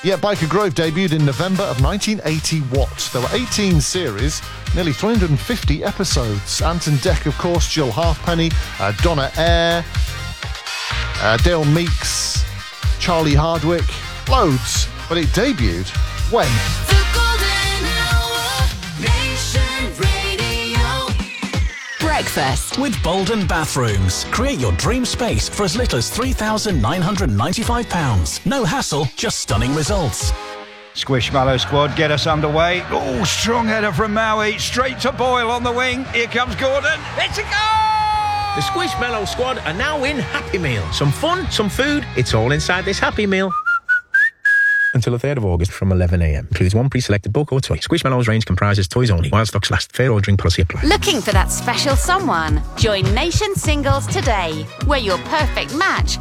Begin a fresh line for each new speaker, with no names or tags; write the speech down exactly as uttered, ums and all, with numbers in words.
Yeah, Biker Grove debuted in November of nineteen eighty. What? There were eighteen series, nearly three hundred fifty episodes. Anton Deck, of course, Jill Halfpenny, uh, Donna Eyre, uh, Dale Meeks, Charlie Hardwick, loads. But it debuted when?
The Golden Hour, Nation Radio.
Breakfast with Bolden Bathrooms. Create your dream space for as little as three thousand nine hundred ninety-five pounds. No hassle, just stunning results.
Squishmallow squad, get us underway. Oh, strong header from Maui. Straight to Boyle on the wing. Here comes Gordon. It's a goal!
The Squishmallow squad are now in Happy Meal. Some fun, some food. It's all inside this Happy Meal. Until the third of August from eleven a m. Includes one pre-selected book or toy. Squishmallows range comprises toys only. While stocks last. Fair ordering policy applies.
Looking for that special someone? Join Nation Singles today, where your perfect match